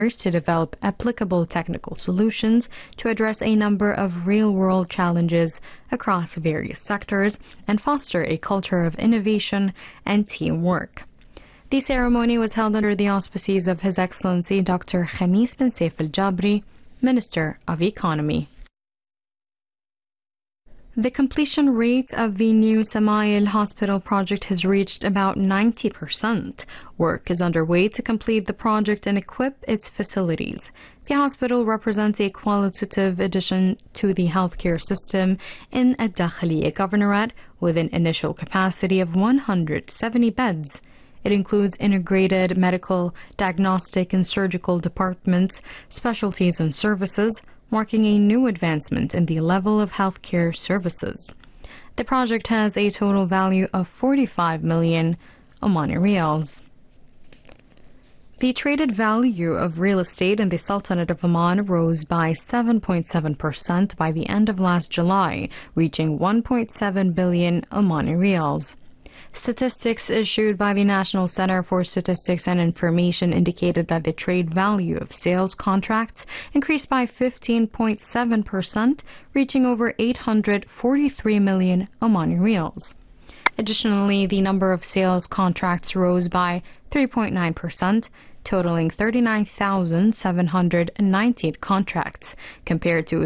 to develop applicable technical solutions to address a number of real-world challenges across various sectors and foster a culture of innovation and teamwork. The ceremony was held under the auspices of His Excellency Dr. Khamis bin Saif Al Jabri, Minister of Economy. The completion rate of the new Samail Hospital project has reached about 90%. Work is underway to complete the project and equip its facilities. The hospital represents a qualitative addition to the healthcare system in Ad-Dakhiliya Governorate with an initial capacity of 170 beds. It includes integrated medical, diagnostic, and surgical departments, specialties, and services, marking a new advancement in the level of healthcare services. The project has a total value of 45 million Omani Riyals. The traded value of real estate in the Sultanate of Oman rose by 7.7% by the end of last July, reaching 1.7 billion Omani Riyals. Statistics issued by the National Center for Statistics and Information indicated that the trade value of sales contracts increased by 15.7%, reaching over 843 million Omani Riyals. Additionally, the number of sales contracts rose by 3.9%, totaling 39,798 contracts, compared to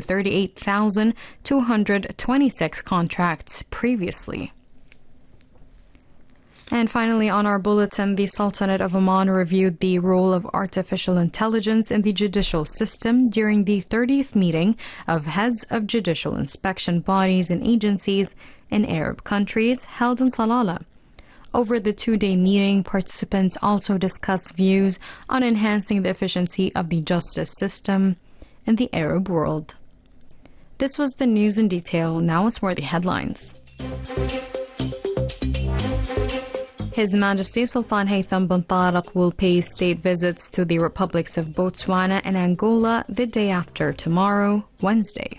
38,226 contracts previously. And finally, on our bulletin, the Sultanate of Oman reviewed the role of artificial intelligence in the judicial system during the 30th meeting of heads of judicial inspection bodies and agencies in Arab countries held in Salalah. Over the two-day meeting, participants also discussed views on enhancing the efficiency of the justice system in the Arab world. This was the news in detail. Now it's more the headlines. His Majesty Sultan Haytham bin Tariq will pay state visits to the republics of Botswana and Angola the day after tomorrow, Wednesday.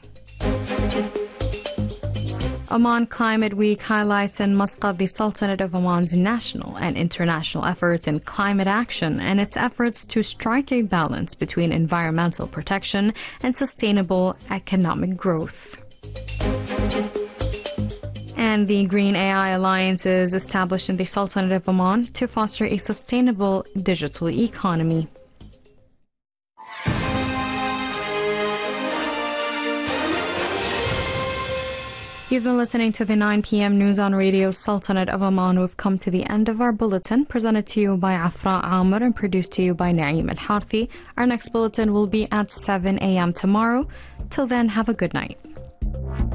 Oman Climate Week highlights in Muscat the Sultanate of Oman's national and international efforts in climate action and its efforts to strike a balance between environmental protection and sustainable economic growth. And the Green AI Alliance is established in the Sultanate of Oman to foster a sustainable digital economy. You've been listening to the 9 p.m. news on Radio Sultanate of Oman. We've come to the end of our bulletin, presented to you by Afra Amr and produced to you by Naeem Al Harthi. Our next bulletin will be at 7 a.m. tomorrow. Till then, have a good night.